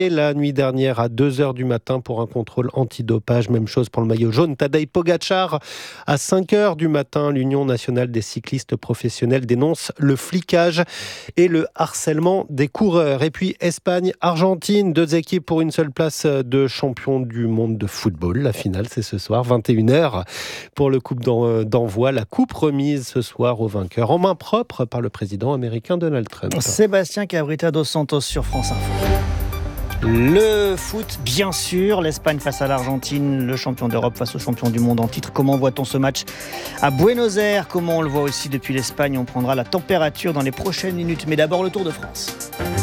Et la nuit dernière à 2h du matin pour un contrôle antidopage. Même chose pour le maillot jaune. Tadej Pogačar à 5h du matin. L'Union nationale des cyclistes professionnels dénonce le flicage et le harcèlement des coureurs. Et puis Espagne-Argentine, 2 équipes pour une seule place de champion du monde de football. La finale, c'est ce soir, 21h pour le coup d'envoi. La coupe remise ce soir au vainqueur en main propre par le président américain Donald Trump. Sébastien Cabrita dos Santos sur France Info. Le foot, bien sûr, l'Espagne face à l'Argentine, le champion d'Europe face au champion du monde en titre. Comment voit-on ce match à Buenos Aires? Comment on le voit aussi depuis l'Espagne? On prendra la température dans les prochaines minutes. Mais d'abord, le Tour de France.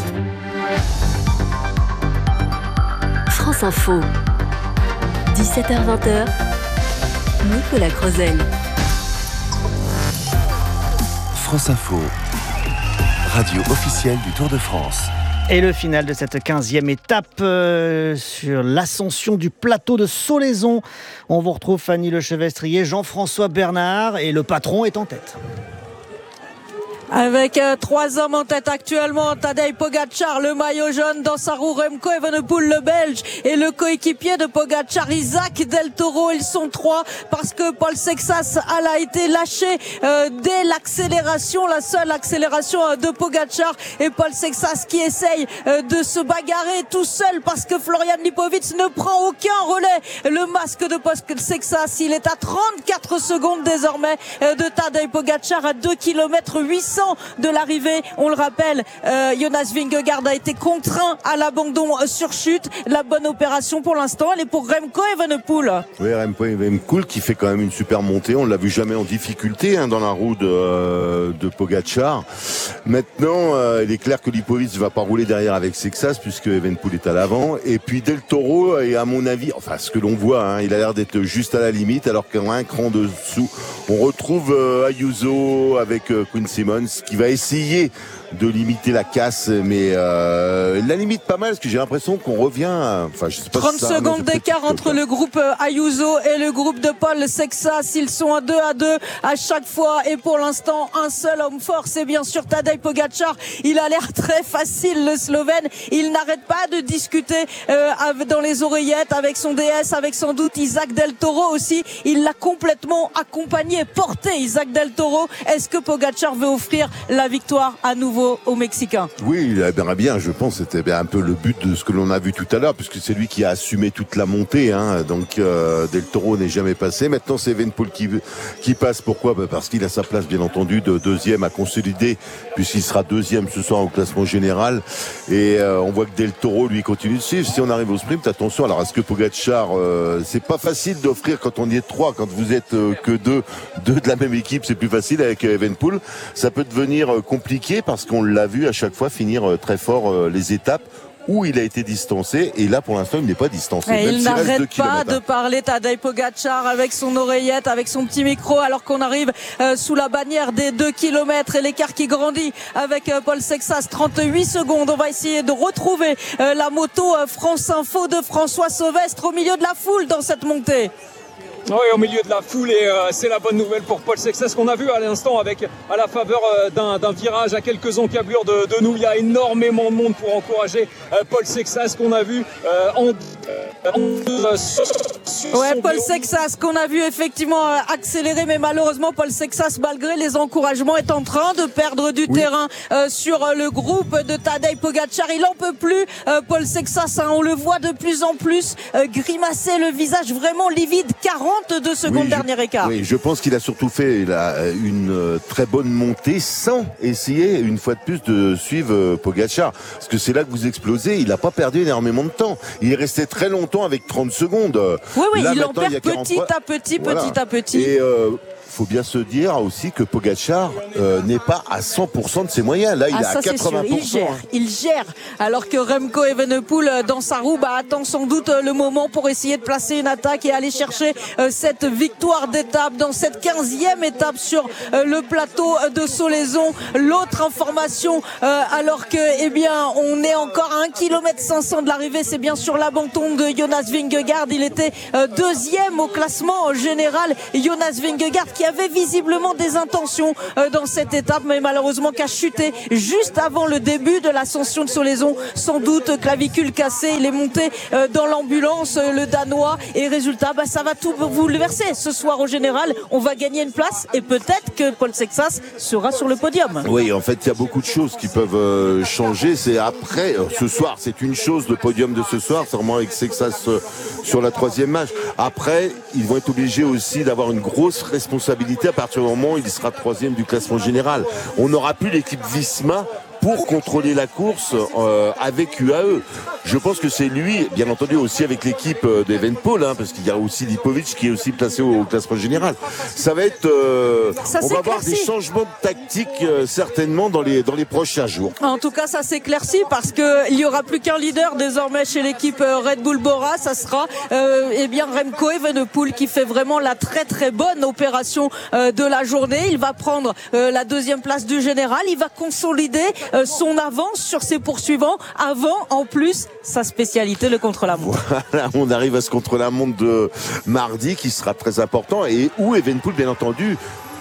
France Info, 17h-20h, Nicolas Crozel. France Info, radio officielle du Tour de France. Et le final de cette 15e étape sur l'ascension du plateau de Solaizon. On vous retrouve Fanny Lechevestrier, Jean-François Bernard et le patron est en tête. Avec 3 hommes en tête actuellement, Tadej Pogačar, le maillot jaune dans sa roue, Remco Evenepoel, le Belge, et le coéquipier de Pogačar, Isaac Del Toro. Ils sont 3 parce que Paul Sexas a été lâché dès l'accélération, la seule accélération de Pogačar, et Paul Sexas qui essaye de se bagarrer tout seul parce que Florian Lipovic ne prend aucun relais. Le masque de Paul Sexas, il est à 34 secondes désormais de Tadej Pogačar à 2 km 800 de l'arrivée. On le rappelle, Jonas Vingegaard a été contraint à l'abandon sur chute. La bonne opération pour l'instant, elle est pour Remco Evenepoel. Oui, Remco Evenepoel qui fait quand même une super montée. On ne l'a vu jamais en difficulté dans la roue de Pogačar. Maintenant, il est clair que Lipovic ne va pas rouler derrière avec Sexas puisque Evenepoel est à l'avant. Et puis Del Toro est à mon avis, enfin ce que l'on voit, il a l'air d'être juste à la limite alors qu'un cran dessous, on retrouve Ayuso avec Quinn Simmons qui va essayer de limiter la casse, mais la limite pas mal parce que j'ai l'impression qu'on revient enfin je sais pas 30 si ça, secondes d'écart entre le groupe Ayuso et le groupe de Paul Sexas. Ils sont à 2 à chaque fois et pour l'instant un seul homme fort, c'est bien sûr Tadej Pogačar. Il a l'air très facile, le Slovène. Il n'arrête pas de discuter dans les oreillettes avec son DS, avec sans doute Isaac Del Toro aussi. Il l'a complètement accompagné, porté Isaac Del Toro. Est-ce que Pogačar veut offrir la victoire à nouveau aux Mexicains? Oui, il aimerait bien, je pense, c'était bien un peu le but de ce que l'on a vu tout à l'heure, puisque c'est lui qui a assumé toute la montée, donc Del Toro n'est jamais passé. Maintenant c'est Evenepoel qui passe. Pourquoi? Parce qu'il a sa place bien entendu de deuxième à consolider, puisqu'il sera deuxième ce soir au classement général, et on voit que Del Toro lui continue de suivre. Si on arrive au sprint, attention, alors est-ce que Pogačar, c'est pas facile d'offrir quand on y est 3, quand vous êtes que deux de la même équipe, c'est plus facile. Avec Evenepoel, ça peut devenir compliqué parce qu'on l'a vu à chaque fois finir très fort les étapes où il a été distancé, et là pour l'instant il n'est pas distancé. Il n'arrête pas de parler, Tadej Pogačar, avec son oreillette, avec son petit micro, alors qu'on arrive sous la bannière des 2 km et l'écart qui grandit avec Paul Sexas. 38 secondes, on va essayer de retrouver la moto France Info de François Sauvestre au milieu de la foule dans cette montée. Oui, au milieu de la foule, et c'est la bonne nouvelle pour Paul Sexas qu'on a vu à l'instant à la faveur d'un virage à quelques encablures de nous. Il y a énormément de monde pour encourager Paul Sexas qu'on a vu Paul Sexas qu'on a vu effectivement accélérer, mais malheureusement Paul Sexas, malgré les encouragements, est en train de perdre du terrain sur le groupe de Tadej Pogačar. Il en peut plus, Paul Sexas, on le voit de plus en plus grimacer, le visage vraiment livide. 42 secondes, dernier écart. Oui, je pense qu'il a surtout fait une très bonne montée sans essayer une fois de plus de suivre Pogačar, parce que c'est là que vous explosez. Il n'a pas perdu énormément de temps, il est resté très longtemps avec 30 secondes. Oui, là, il en perd petit à petit. Et faut bien se dire aussi que Pogačar n'est pas à 100% de ses moyens. Là, il est à 80%. Il gère. Alors que Remco Evenepoel, dans sa roue, attend sans doute le moment pour essayer de placer une attaque et aller chercher cette victoire d'étape dans cette 15e étape sur le plateau de Solaizon. L'autre information, alors que, on est encore à 1 km 500 de l'arrivée, c'est bien sûr l'abandon de Jonas Vingegaard. Il était deuxième au classement général. Jonas Vingegaard qui avait visiblement des intentions dans cette étape, mais malheureusement qui a chuté juste avant le début de l'ascension de Solaison. Sans doute clavicule cassée, il est monté dans l'ambulance, le Danois, et résultat, ça va tout bouleverser. Ce soir au général, on va gagner une place et peut-être que Paul Sexas sera sur le podium. Oui, en fait, il y a beaucoup de choses qui peuvent changer. C'est après, ce soir, c'est une chose, le podium de ce soir, c'est vraiment avec Sexas sur la 3e marche. Après, ils vont être obligés aussi d'avoir une grosse responsabilité à partir du moment où il sera 3e du classement général. On n'aura plus l'équipe Visma pour contrôler la course avec UAE. Je pense que c'est lui, bien entendu aussi avec l'équipe d'Evenepoel, parce qu'il y a aussi Lipovic qui est aussi placé au classement général. Ça va être... on va avoir des changements de tactique certainement dans les prochains jours. En tout cas, ça s'éclaircit parce qu'il n'y aura plus qu'un leader désormais chez l'équipe Red Bull Bora. Ça sera Remco Evenepoel qui fait vraiment la très très bonne opération de la journée. Il va prendre la 2e place du général. Il va consolider son avance sur ses poursuivants avant en plus sa spécialité, le contre-la-montre. Voilà, on arrive à ce contre-la-montre de mardi qui sera très important et où Evenepoel bien entendu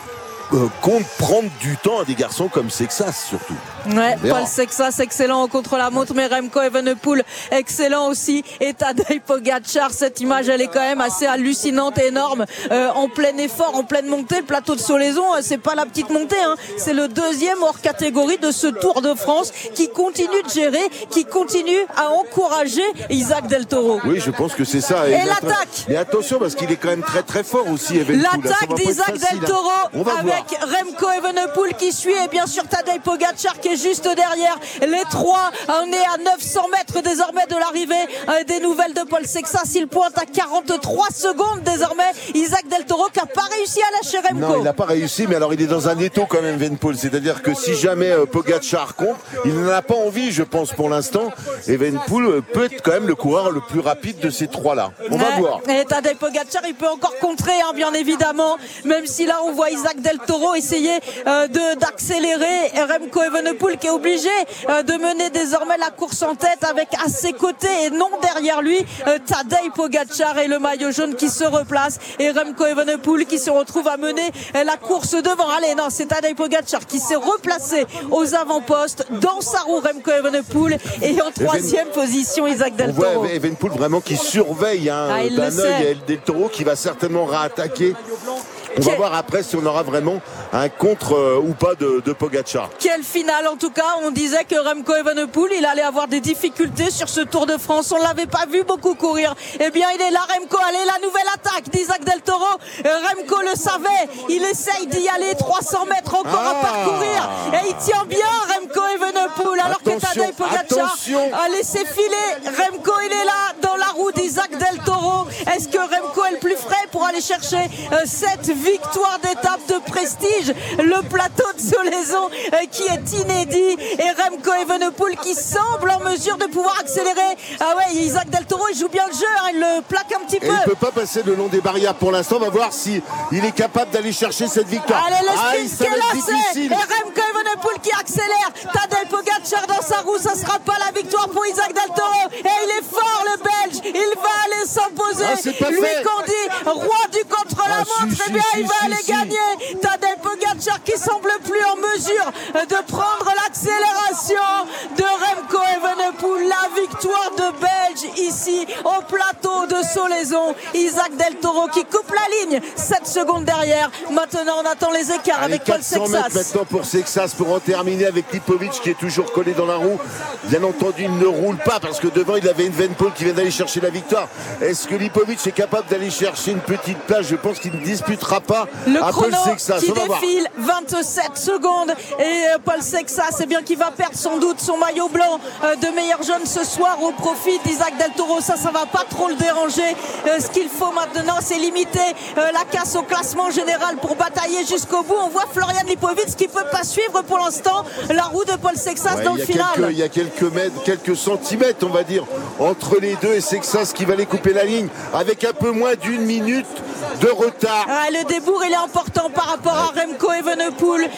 compte prendre du temps à des garçons comme Sexas surtout. Ouais, Paul Sexas excellent au contre-la-montre, mais Remco Evenepoel excellent aussi, et Tadej Pogačar, cette image elle est quand même assez hallucinante et énorme, en plein effort, en pleine montée. Le plateau de Solaison, c'est pas la petite montée, c'est le 2e hors catégorie de ce Tour de France qui continue de gérer, qui continue à encourager Isaac Del Toro. Oui, je pense que c'est ça. Et l'attaque. Mais attention parce qu'il est quand même très très fort aussi Evenepoel. L'attaque d'Isaac Del Toro avec Remco Evenepoel qui suit, et bien sûr Tadej Pogačar qui est juste derrière. Les trois, on est à 900 mètres désormais de l'arrivée des nouvelles de Paul Sexas. Il pointe à 43 secondes désormais. Isaac Del Toro qui n'a pas réussi à lâcher Remco. Non, il n'a pas réussi, mais alors il est dans un étau quand même Evenepoel. C'est-à-dire que si jamais Pogačar compte, il n'en a pas envie, je pense pour l'instant. Evenepoel peut être quand même le coureur le plus rapide de ces trois-là. On va voir. Et Tadej Pogačar, il peut encore contrer, bien évidemment, même si là on voit Isaac Del Toro essayer d'accélérer. Remco Evenepoel qui est obligé de mener désormais la course en tête avec à ses côtés et non derrière lui Tadej Pogačar et le maillot jaune qui se replace, et Remco Evenepoel qui se retrouve à mener la course devant. Allez, non, c'est Tadej Pogačar qui s'est replacé aux avant-postes dans sa roue. Remco Evenepoel et en 3e position Isaac Del Toro. On voit Evenepoel vraiment qui surveille d'un œil Del Toro qui va certainement réattaquer. On va voir après si on aura vraiment un contre ou pas de Pogačar. Quelle finale en tout cas. On disait que Remco Evenepoel il allait avoir des difficultés sur ce Tour de France. On l'avait pas vu beaucoup courir. Eh bien il est là Remco. Allez, la nouvelle attaque d'Isaac Del Toro. Remco le savait. Il essaye d'y aller. 300 mètres encore à parcourir. Et il tient bien Remco Evenepoel. Alors que Tadej Pogačar a laissé filer. Remco il est là dans la roue d'Isaac Del Toro. Est-ce que Remco est le plus frais pour aller chercher cette victoire d'étape de prestige? Le plateau de Solaison qui est inédit, et Remco Evenepoel qui semble en mesure de pouvoir accélérer. Ah ouais, Isaac Del Toro il joue bien le jeu, il le plaque un petit peu. Il ne peut pas passer le long des barrières pour l'instant. On va voir si il est capable d'aller chercher cette victoire. Allez, le sprint qui est lancé, et Remco Evenepoel qui accélère. Tadej Pogačar dans sa roue, ça sera pas la victoire pour Isaac Del Toro, et il est fort le Belge, il va aller s'imposer. Lui qu'on dit roi du contre-la-montre, eh bien il va aller gagner. Tadej Pogačar qui semble plus en mesure de prendre l'accélération de Remco Evenepoel. La victoire de Belge ici au plateau de Solaison. Isaac Del Toro qui coupe la ligne, 7 secondes derrière. Maintenant on attend les écarts avec Paul Sexas. 400 mètres maintenant pour Sexas pour en terminer avec Lipovic qui est toujours collé dans la roue. Bien entendu il ne roule pas parce que devant il avait Evenepoel qui vient d'aller chercher la victoire. Est-ce que Lipovic est capable d'aller chercher une petite place? Je pense qu'il ne disputera pas le à chrono Paul Sexas. qui défile, 27 secondes, et Paul Sexas, c'est bien qu'il va perdre sans doute son maillot blanc de meilleur jaune ce soir au profit d'Isaac Del Toro. Ça va pas trop le déranger. Ce qu'il faut maintenant, c'est limiter la casse au classement général pour batailler jusqu'au bout. On voit Florian Lipovic qui peut pas suivre pour l'instant la roue de Paul Sexas dans le final. Il y a quelques mètres, quelques centimètres, on va dire, entre les deux, et Sexas qui va aller couper la ligne avec un peu moins d'1 minute de retard. Le débours il est important par rapport à Remco Evenepoel.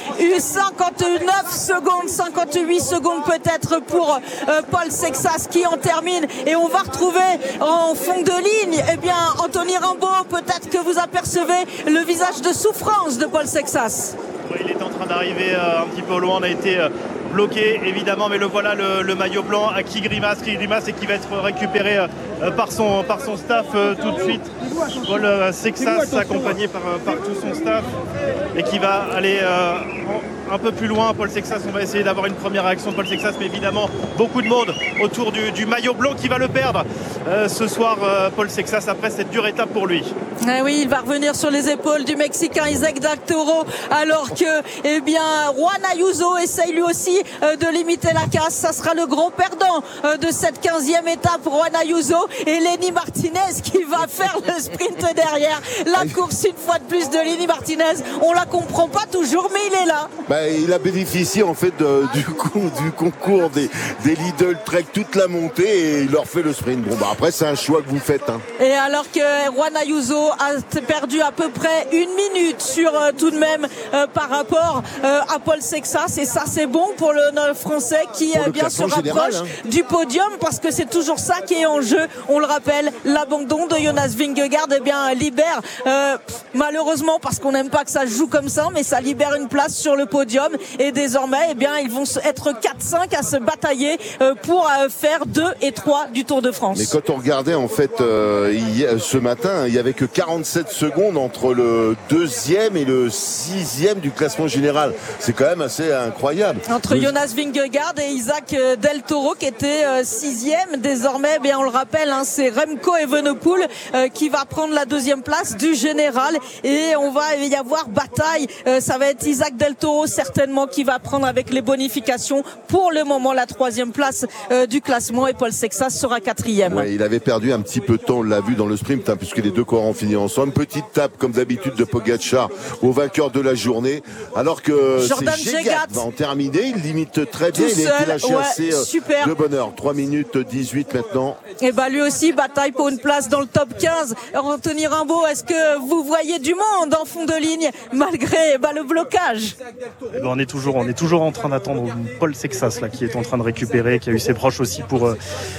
59 secondes, 58 secondes peut-être pour Paul Sexas qui en termine, et on va retrouver retrouvé en fond de ligne. Eh bien, Anthony Rimbaud, peut-être que vous apercevez le visage de souffrance de Paul Sexas. Oui, il est en train d'arriver un petit peu loin, on a été bloqué évidemment, mais le voilà, le maillot blanc qui grimace et qui va être récupéré par son staff tout de suite. Paul Sexas accompagné par tout son staff et qui va aller un peu plus loin. Paul Sexas, on va essayer d'avoir une première réaction de Paul Sexas, mais évidemment beaucoup de monde autour du maillot blanc qui va le perdre ce soir, Paul Sexas, après cette dure étape pour lui. Eh oui, il va revenir sur les épaules du Mexicain Isaac del Toro, alors que Juan Ayuso essaye lui aussi de limiter la casse. Ça sera le gros perdant de cette 15e étape, Juan Ayuso, et Lenny Martinez qui va faire le sprint derrière. La course une fois de plus de Lenny Martinez, on la comprend pas toujours, mais il est là. Il a bénéficié en fait du concours des Lidl Trek toute la montée et il leur fait le sprint. Bon après c'est un choix que vous faites. Et alors que Juan Ayuso a perdu à peu près 1 minute sur tout de même par rapport à Paul Sexas, et ça c'est bon pour le Français qui bien se rapproche du podium, parce que c'est toujours ça qui est en jeu. On le rappelle, l'abandon de Jonas Vingegaard libère malheureusement, parce qu'on n'aime pas que ça se joue comme ça, mais ça libère une place sur le podium, et désormais ils vont être 4-5 à se batailler pour faire 2 et 3 du Tour de France. Mais quand on regardait en fait ce matin, il n'y avait que 47 secondes entre le 2e et le 6e du classement général. C'est quand même assez incroyable. Entre Jonas Vingegaard et Isaac del Toro qui était 6e. Désormais, on le rappelle, c'est Remco Evenepoel qui va prendre la 2e place du général, et on va y avoir bataille. Ça va être Isaac del Toro certainement qui va prendre avec les bonifications pour le moment la 3e place du classement, et Paul Sexas sera 4e. Ouais, il avait perdu un petit peu de temps, on l'a vu dans le sprint, puisque les deux coureurs ont fini ensemble. Petite tape comme d'habitude de Pogačar au vainqueur de la journée, alors que Jordan Jegat va en terminer. Il limite très bien, il a été lâché assez de bonheur. 3 minutes 18 maintenant. Et lui aussi bataille pour une place dans le top 15. Anthony Rimbaud, est-ce que vous voyez du monde en fond de ligne malgré le blocage? On est toujours en train d'attendre Paul Sexas là, qui est en train de récupérer, qui a eu ses proches aussi pour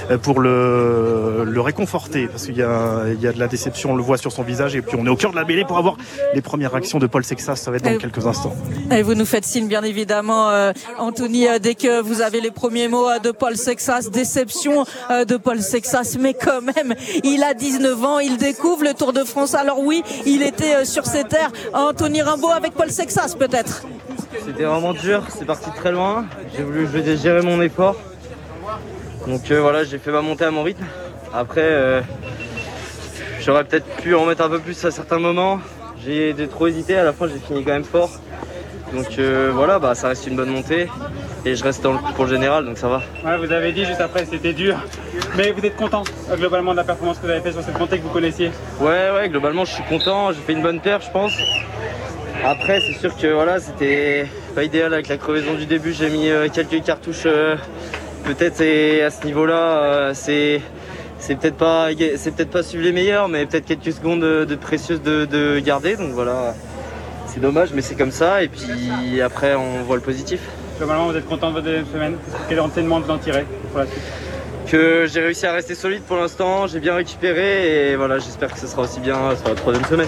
le réconforter, parce qu'il y a de la déception, on le voit sur son visage, et puis on est au cœur de la mêlée pour avoir les premières réactions de Paul Sexas. Ça va être dans quelques instants. Et vous nous faites signe bien évidemment, Anthony, dès que vous avez les premiers mots de Paul Sexas. Déception de Paul Sexas, mais quand même il a 19 ans, il découvre le Tour de France. Alors oui, il était sur ses terres. Anthony Rimbaud avec Paul Sexas peut-être. C'était vraiment dur, c'est parti très loin, j'ai voulu gérer mon effort, donc voilà, j'ai fait ma montée à mon rythme. Après j'aurais peut-être pu en mettre un peu plus à certains moments, j'ai trop hésité, à la fin j'ai fini quand même fort, donc voilà, ça reste une bonne montée et je reste pour le général, donc ça va. Ouais, vous avez dit juste après c'était dur, mais vous êtes content globalement de la performance que vous avez faite sur cette montée que vous connaissiez? Ouais, globalement je suis content, j'ai fait une bonne paire je pense. Après c'est sûr que voilà, c'était pas idéal avec la crevaison du début, j'ai mis quelques cartouches, peut-être, et à ce niveau-là c'est peut-être pas suivre les meilleurs, mais peut-être quelques secondes de précieuses de garder, donc voilà, c'est dommage, mais c'est comme ça, et puis après on voit le positif. Globalement vous êtes content de votre deuxième semaine, quel enseignement vous en tirez pour la suite? Que j'ai réussi à rester solide pour l'instant, j'ai bien récupéré, et voilà, j'espère que ce sera aussi bien sur la 3e semaine.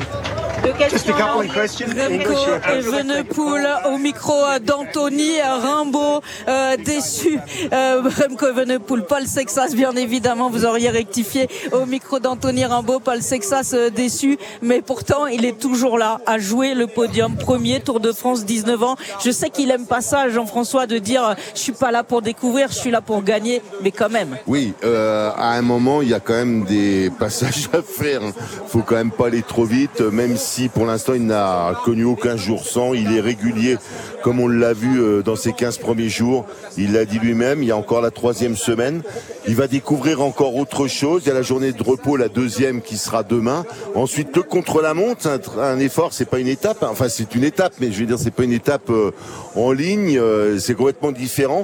Remco Evenepoel au micro d'Anthony Rimbaud, déçu. Remco Evenepoel, Paul Sexas bien évidemment, vous auriez rectifié au micro d'Anthony Rimbaud. Paul Sexas déçu, mais pourtant il est toujours là à jouer le podium. Premier Tour de France, 19 ans. Je sais qu'il aime pas ça, Jean-François, de dire je suis pas là pour découvrir, je suis là pour gagner, mais quand même. Oui, à un moment il y a quand même des passages à faire. Faut quand même pas aller trop vite, même si pour l'instant il n'a connu aucun jour sans. Il est régulier comme on l'a vu dans ses 15 premiers jours. Il l'a dit lui-même, il y a encore la 3e semaine. Il va découvrir encore autre chose. Il y a la journée de repos, la 2e qui sera demain. Ensuite le contre-la-montre, un effort, c'est pas une étape. Enfin c'est une étape, mais je veux dire c'est pas une étape en ligne. C'est complètement différent.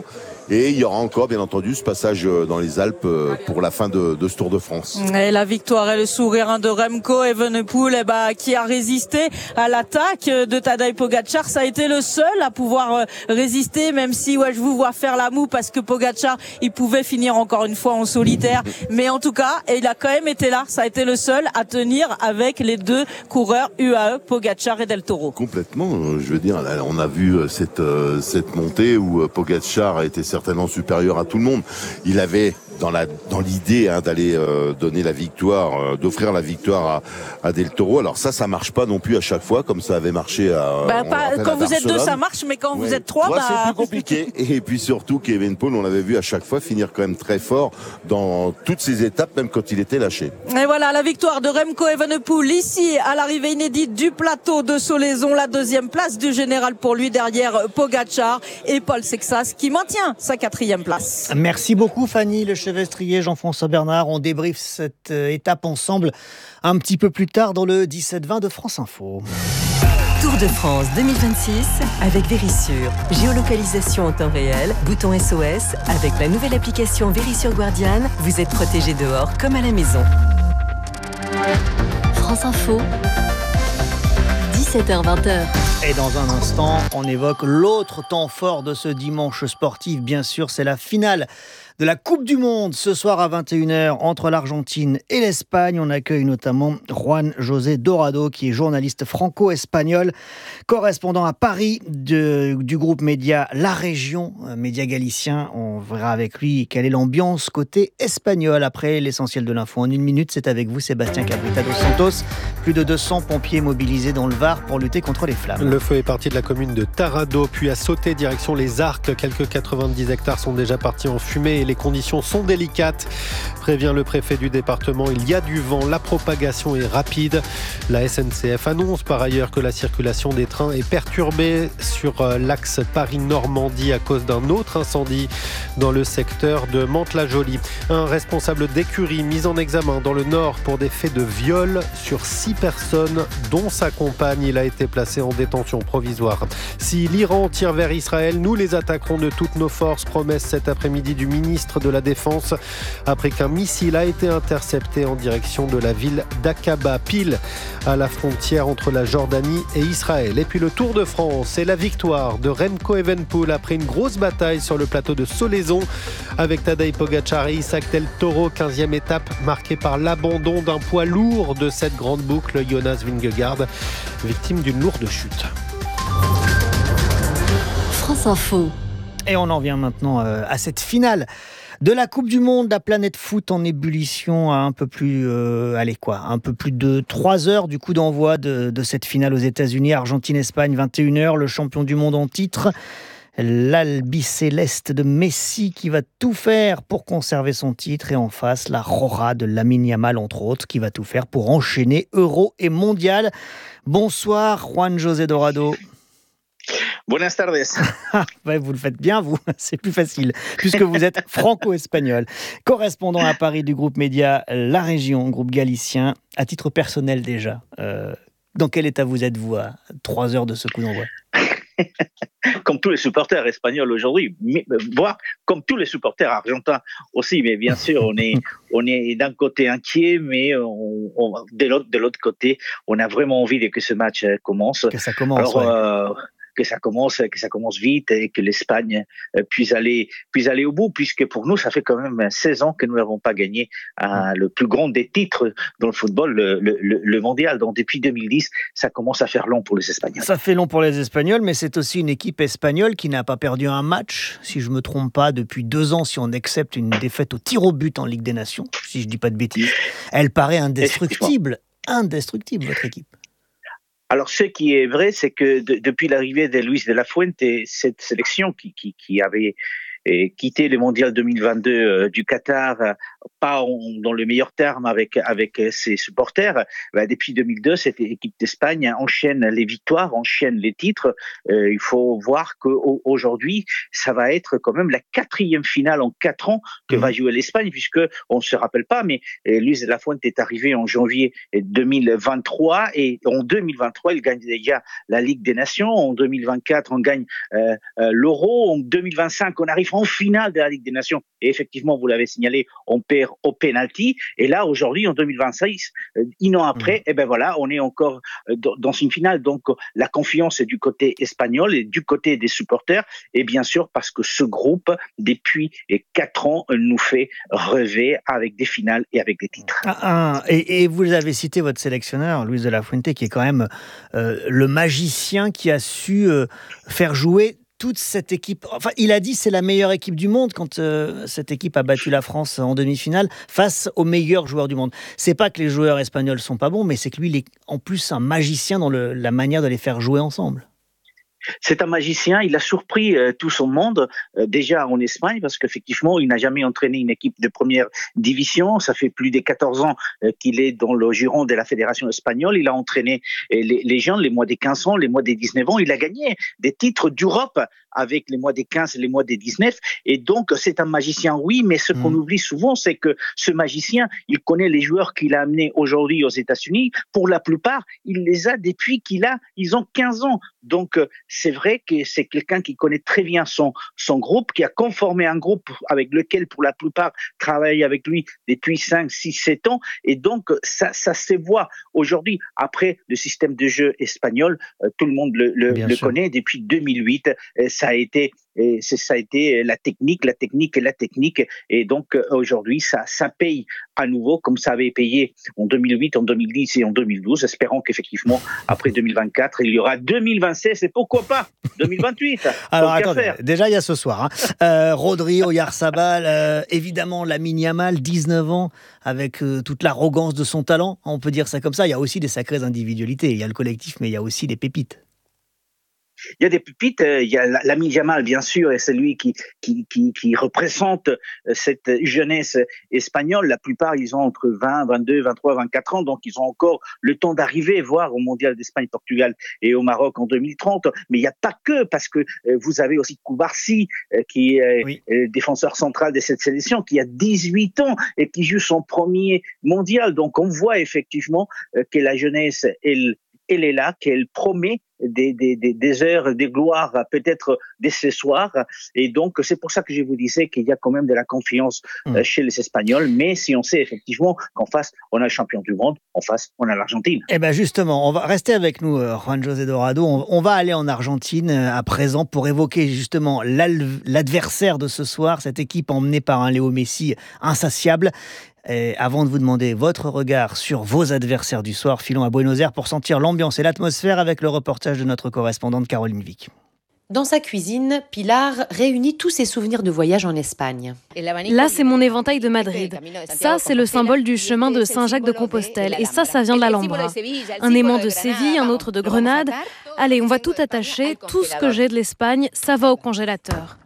Et il y aura encore, bien entendu, ce passage dans les Alpes pour la fin de ce Tour de France. Et la victoire et le sourire de Remco Evenepoel, qui a résisté à l'attaque de Tadej Pogačar. Ça a été le seul à pouvoir résister, même si je vous vois faire la moue parce que Pogačar, il pouvait finir encore une fois en solitaire. Mais en tout cas, il a quand même été là. Ça a été le seul à tenir avec les deux coureurs UAE, Pogačar et Del Toro. Complètement. Je veux dire, on a vu cette montée où Pogačar a été certainement supérieur à tout le monde. Il avait dans l'idée d'aller donner la victoire, d'offrir la victoire à Del Toro. Alors ça marche pas non plus à chaque fois comme ça avait marché quand vous êtes deux, ça marche, mais quand vous êtes trois, c'est plus compliqué. Et puis surtout qu'Evenepoel, on l'avait vu à chaque fois finir quand même très fort dans toutes ses étapes, même quand il était lâché. Et voilà la victoire de Remco Evenepoel ici à l'arrivée inédite du plateau de Solaizon, la deuxième place du général pour lui derrière Pogačar et Paul Sexas qui maintient sa 4e place. Merci beaucoup Fanny Le Chevestrier, Jean-François Bernard. On débriefe cette étape ensemble un petit peu plus tard dans le 17-20 de France Info. Tour de France 2026 avec Verisure. Géolocalisation en temps réel, bouton SOS. Avec la nouvelle application Verisure Guardian, vous êtes protégé dehors comme à la maison. France Info, 17h-20h. Et dans un instant, on évoque l'autre temps fort de ce dimanche sportif. Bien sûr, c'est la finale de la Coupe du Monde ce soir à 21h entre l'Argentine et l'Espagne. On accueille notamment Juan José Dorado qui est journaliste franco-espagnol, correspondant à Paris du groupe média La Région, média galicien. On verra avec lui quelle est l'ambiance côté espagnol. Après l'essentiel de l'info en 1 minute, c'est avec vous Sébastien Cabrita dos Santos. Plus de 200 pompiers mobilisés dans le Var pour lutter contre les flammes. Le feu est parti de la commune de Tarrado, puis a sauté direction les Arcs. Quelques 90 hectares sont déjà partis en fumée et les conditions sont délicates. Prévient le préfet du département, il y a du vent, la propagation est rapide. La SNCF annonce par ailleurs que la circulation des trains est perturbée sur l'axe Paris-Normandie à cause d'un autre incendie dans le secteur de Mantes-la-Jolie. Un responsable d'écurie mis en examen dans le Nord pour des faits de viol sur 6 personnes, dont sa compagne. Il a été placé en détention provisoire. Si l'Iran tire vers Israël, nous les attaquerons de toutes nos forces, promesse cet après-midi du ministre de la Défense, après qu'un missile a été intercepté en direction de la ville d'Aqaba, pile à la frontière entre la Jordanie et Israël. Et puis le Tour de France et la victoire de Remco Evenepoel après une grosse bataille sur le plateau de Solaizon avec Tadej Pogačar et Isaac Del Toro. 15e étape marquée par l'abandon d'un poids lourd de cette grande boucle, Jonas Vingegaard, victime d'une lourde chute. France Info. Et on en vient maintenant à cette finale de la Coupe du Monde, la planète foot en ébullition à un peu plus de 3 heures du coup d'envoi de cette finale aux États-Unis, Argentine-Espagne, 21h, le champion du monde en titre, l'Albicéleste de Messi qui va tout faire pour conserver son titre, et en face la Roja de Lamine Yamal entre autres qui va tout faire pour enchaîner Euro et Mondial. Bonsoir Juan José Dorado. Buenas tardes. Ouais, vous le faites bien, vous. C'est plus facile, puisque vous êtes franco-espagnol. Correspondant à Paris du groupe média La Région, groupe galicien. À titre personnel déjà, dans quel état vous êtes-vous à 3 heures de ce coup d'envoi ? Comme tous les supporters espagnols aujourd'hui, voire comme tous les supporters argentins aussi. Mais bien sûr, on est d'un côté inquiet, mais de l'autre côté, on a vraiment envie que ce match commence. Que ça commence, alors, que ça commence vite et que l'Espagne puisse aller au bout, puisque pour nous, ça fait quand même 16 ans que nous n'avons pas gagné le plus grand des titres dans le football, le mondial. Donc depuis 2010, ça commence à faire long pour les Espagnols. Ça fait long pour les Espagnols, mais c'est aussi une équipe espagnole qui n'a pas perdu un match, si je ne me trompe pas, depuis 2 ans, si on accepte une défaite au tir au but en Ligue des Nations, si je ne dis pas de bêtises. Elle paraît indestructible, votre équipe. Alors, ce qui est vrai, c'est que depuis l'arrivée de Luis de la Fuente, cette sélection qui avait quitté le mondial 2022 du Qatar pas dans le meilleur terme avec ses supporters. Depuis 2002, cette équipe d'Espagne enchaîne les victoires, enchaîne les titres. Il faut voir qu'aujourd'hui, ça va être quand même la 4e finale en 4 ans que va jouer l'Espagne, puisque on se rappelle pas, mais Luis de la Fuente est arrivé en janvier 2023 et en 2023, il gagne déjà la Ligue des Nations. En 2024, on gagne l'Euro. En 2025, on arrive en finale de la Ligue des Nations. Et effectivement, vous l'avez signalé, on perd au penalty. Et là, aujourd'hui, en 2026, 1 an après, on est encore dans une finale. Donc, la confiance est du côté espagnol et du côté des supporters. Et bien sûr, parce que ce groupe, depuis 4 ans, nous fait rêver avec des finales et avec des titres. Et vous avez cité votre sélectionneur, Luis de la Fuente, qui est quand même le magicien qui a su faire jouer toute cette équipe. Enfin, il a dit c'est la meilleure équipe du monde quand cette équipe a battu la France en demi-finale face aux meilleurs joueurs du monde. C'est pas que les joueurs espagnols sont pas bons, mais c'est que lui, il est en plus un magicien dans la manière de les faire jouer ensemble. C'est un magicien, il a surpris tout son monde, déjà en Espagne, parce qu'effectivement, il n'a jamais entraîné une équipe de première division. Ça fait plus de 14 ans qu'il est dans le giron de la Fédération espagnole. Il a entraîné les jeunes, les moins des 15 ans, les moins des 19 ans. Il a gagné des titres d'Europe avec les mois des 15 et les mois des 19. Et donc, c'est un magicien, oui, mais ce qu'on oublie souvent, c'est que ce magicien, il connaît les joueurs qu'il a amenés aujourd'hui aux États-Unis. Pour la plupart, il les a depuis ils ont 15 ans. Donc, c'est vrai que c'est quelqu'un qui connaît très bien son groupe, qui a conformé un groupe avec lequel, pour la plupart, travaille avec lui depuis 5, 6, 7 ans. Et donc, ça se voit aujourd'hui. Après, le système de jeu espagnol, tout le monde le connaît depuis 2008. Ça a été la technique. Et donc, aujourd'hui, ça paye à nouveau, comme ça avait payé en 2008, en 2010 et en 2012. Espérons qu'effectivement, après 2024, il y aura 2026 et pourquoi pas 2028. Alors, attendez, déjà, il y a ce soir. Rodri, Oyarzabal, évidemment, Lamine Yamal, 19 ans, avec toute l'arrogance de son talent. On peut dire ça comme ça. Il y a aussi des sacrées individualités. Il y a le collectif, mais il y a aussi des pépites. Il y a des pépites, il y a Lamine Yamal, bien sûr, et c'est lui qui représente cette jeunesse espagnole. La plupart, ils ont entre 20, 22, 23, 24 ans, donc ils ont encore le temps d'arriver, voire au Mondial d'Espagne, Portugal et au Maroc en 2030. Mais il n'y a pas que, parce que vous avez aussi Koubarsi, qui est défenseur central de cette sélection, qui a 18 ans et qui joue son premier mondial. Donc on voit effectivement que la jeunesse, elle est là, qu'elle promet des heures, des gloires, peut-être dès ce soir. Et donc, c'est pour ça que je vous disais qu'il y a quand même de la confiance chez les Espagnols. Mais si on sait effectivement qu'en face, on a le champion du monde, en face, on a l'Argentine. Eh bien, justement, on va rester avec nous, Juan José Dorado. On va aller en Argentine à présent pour évoquer justement l'adversaire de ce soir, cette équipe emmenée par un Léo Messi insatiable. Et avant de vous demander votre regard sur vos adversaires du soir, filons à Buenos Aires pour sentir l'ambiance et l'atmosphère avec le reportage de notre correspondante Caroline Vic. Dans sa cuisine, Pilar réunit tous ses souvenirs de voyage en Espagne. Là, c'est mon éventail de Madrid. Ça, c'est le symbole du chemin de Saint-Jacques-de-Compostelle. Et ça vient de l'Alhambra. Un aimant de Séville, un autre de Grenade. Allez, on va tout attacher. Tout ce que j'ai de l'Espagne, ça va au congélateur.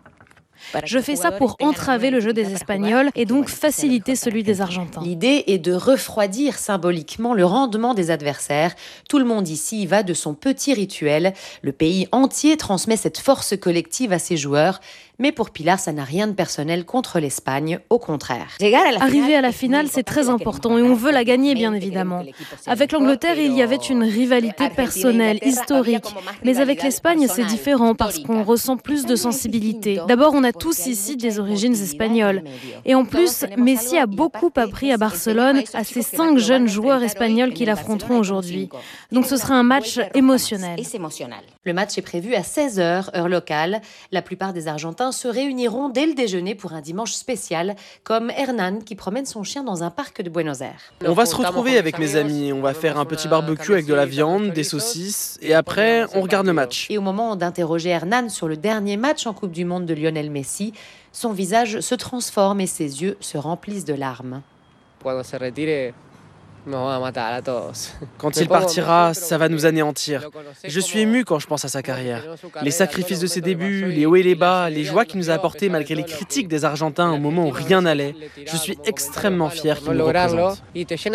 Je fais ça pour entraver le jeu des Espagnols et donc faciliter celui des Argentins. L'idée est de refroidir symboliquement le rendement des adversaires. Tout le monde ici y va de son petit rituel. Le pays entier transmet cette force collective à ses joueurs. Mais pour Pilar, ça n'a rien de personnel contre l'Espagne, au contraire. Arriver à la finale, c'est très important et on veut la gagner, bien évidemment. Avec l'Angleterre, il y avait une rivalité personnelle, historique. Mais avec l'Espagne, c'est différent parce qu'on ressent plus de sensibilité. D'abord, on a tous ici des origines espagnoles. Et en plus, Messi a beaucoup appris à Barcelone à ces 5 jeunes joueurs espagnols qui l'affronteront aujourd'hui. Donc ce sera un match émotionnel. Le match est prévu à 16h, heure locale. La plupart des Argentins se réuniront dès le déjeuner pour un dimanche spécial, comme Hernan qui promène son chien dans un parc de Buenos Aires. On va se retrouver avec mes amis, on va faire un petit barbecue avec de la viande, des saucisses, et après, on regarde le match. Et au moment d'interroger Hernan sur le dernier match en Coupe du Monde de Lionel Messi, son visage se transforme et ses yeux se remplissent de larmes. Quand il partira, ça va nous anéantir. Je suis ému quand je pense à sa carrière. Les sacrifices de ses débuts, les hauts et les bas, les joies qu'il nous a apportées malgré les critiques des Argentins au moment où rien n'allait. Je suis extrêmement fier qu'il nous représente.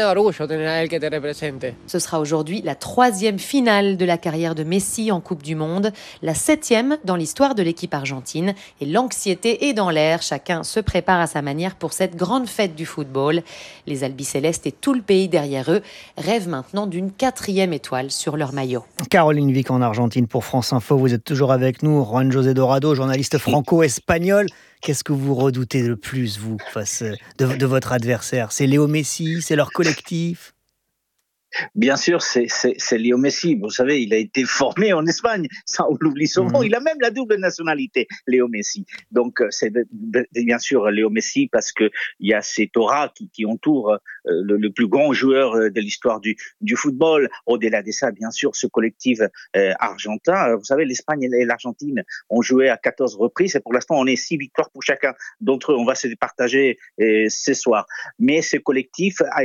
Ce sera aujourd'hui la 3e finale de la carrière de Messi en Coupe du Monde, la 7e dans l'histoire de l'équipe argentine. Et l'anxiété est dans l'air. Chacun se prépare à sa manière pour cette grande fête du football. Les albicélestes et tout le pays derrière eux rêvent maintenant d'une 4e étoile sur leur maillot. Caroline Vic en Argentine pour France Info. Vous êtes toujours avec nous. Juan José Dorado, journaliste franco-espagnol. Qu'est-ce que vous redoutez le plus, vous, face de votre adversaire? C'est Léo Messi? C'est leur collectif? Bien sûr, c'est Léo Messi. Vous savez, il a été formé en Espagne. Ça, on l'oublie souvent. Il a même la double nationalité, Léo Messi. Donc, c'est bien sûr Léo Messi parce que il y a cette aura qui entoure le plus grand joueur de l'histoire du football. Au-delà de ça, bien sûr, ce collectif argentin. Vous savez, l'Espagne et l'Argentine ont joué à 14 reprises et pour l'instant, on est 6 victoires pour chacun d'entre eux. On va se partager ce soir. Mais ce collectif a